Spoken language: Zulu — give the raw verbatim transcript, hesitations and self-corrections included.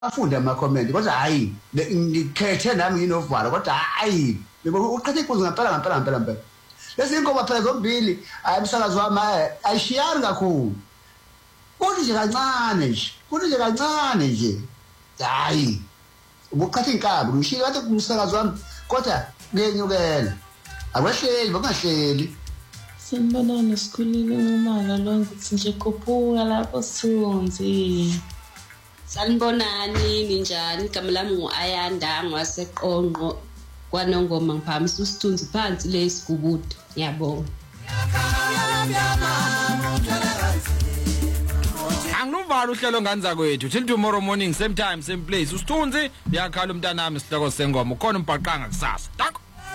afunde ama comment kodwa hayi ngikhethe nami nginovalo kodwa hayi bebo uqhathe iqhuzu ngempela ngempela ngempela ngempela lezi inkoba phela zombili ayimsakazo wami ayishiyani kakhulu kodwa nje kancane nje kodwa nje kancane nje hayi ubuqhathe inkabi ngishilo kade kumsakazo wami kodwa ngenyukela akwehleli bangahleli Sanibonani sikhulile ngumala lo ngithi nje khuphuka lapho Sithunzi. Sanibonani ninjani igama lami nguAyanda ngwaseqonqo kwaNongoma ngiphamisa uSithunzi phansi lesigubudu ngiyabonga. Angivalo uhlelo nganza kwethu till tomorrow morning same time same place uSithunzi yakhala umntanami isihloko sengoma ukhona umbhaqanga kusasa.